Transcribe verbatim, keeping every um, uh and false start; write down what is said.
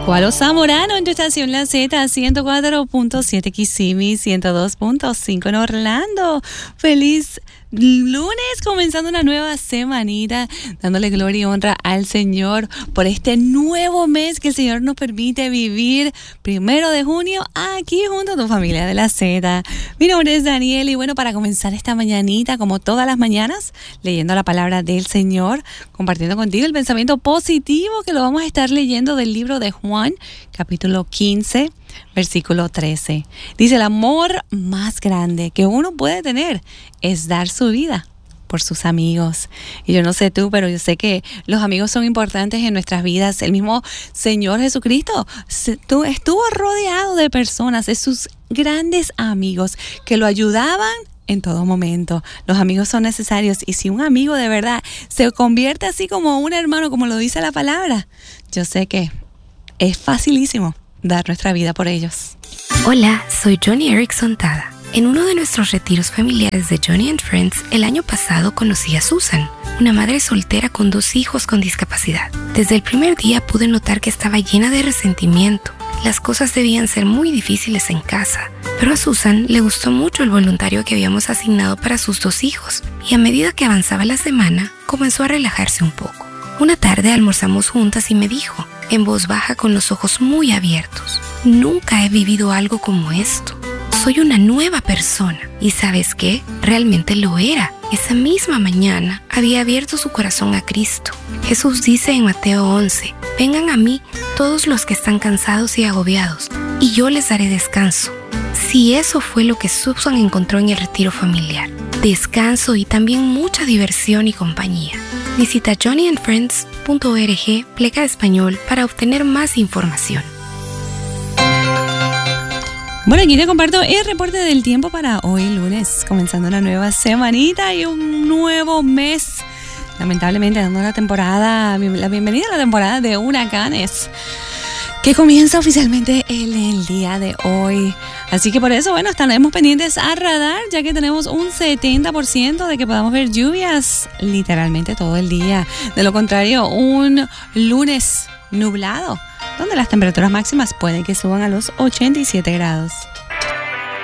Jualo Zamorano en tu estación La Z, ciento cuatro punto siete Kissimmee, ciento dos punto cinco en Orlando. Feliz lunes, comenzando una nueva semanita, dándole gloria y honra al Señor por este nuevo mes que el Señor nos permite vivir, primero de junio, aquí junto a tu familia de La Z. Mi nombre es Daniel y bueno, para comenzar esta mañanita, como todas las mañanas, leyendo la palabra del Señor, compartiendo contigo el pensamiento positivo que lo vamos a estar leyendo del libro de Juan, capítulo quince, versículo trece. Dice: el amor más grande que uno puede tener es dar su vida por sus amigos. Y yo no sé tú, pero yo sé que los amigos son importantes en nuestras vidas. El mismo Señor Jesucristo estuvo rodeado de personas, de sus grandes amigos que lo ayudaban en todo momento. Los amigos son necesarios, y si un amigo de verdad se convierte así como un hermano, como lo dice la palabra, yo sé que es facilísimo dar nuestra vida por ellos. Hola, soy Johnny Erickson Tada. En uno de nuestros retiros familiares de Johnny and Friends, el año pasado conocí a Susan, una madre soltera con dos hijos con discapacidad. Desde el primer día pude notar que estaba llena de resentimiento. Las cosas debían ser muy difíciles en casa, pero a Susan le gustó mucho el voluntario que habíamos asignado para sus dos hijos, y a medida que avanzaba la semana, comenzó a relajarse un poco. Una tarde almorzamos juntas y me dijo, en voz baja con los ojos muy abiertos: nunca he vivido algo como esto. Soy una nueva persona. ¿Y sabes qué? Realmente lo era. Esa misma mañana había abierto su corazón a Cristo. Jesús dice en Mateo once, vengan a mí todos los que están cansados y agobiados, y yo les daré descanso. Si eso fue lo que Susan encontró en el retiro familiar, descanso y también mucha diversión y compañía. Visita johnny and friends punto org pleca español para obtener más información. Bueno, aquí te comparto el reporte del tiempo para hoy lunes, comenzando una nueva semanita y un nuevo mes. Lamentablemente dando la temporada, la bienvenida a la temporada de huracanes, que comienza oficialmente el, el día de hoy. Así que por eso, bueno, estaremos pendientes a radar, ya que tenemos un setenta por ciento de que podamos ver lluvias literalmente todo el día. De lo contrario, un lunes nublado, donde las temperaturas máximas pueden que suban a los ochenta y siete grados.